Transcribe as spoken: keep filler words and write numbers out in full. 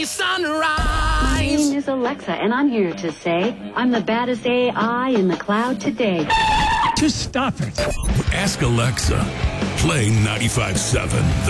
Sunrise. My name is Alexa, and I'm here to say I'm the baddest A I in the cloud today. Just stop it. Ask Alexa. Play ninety-five seven.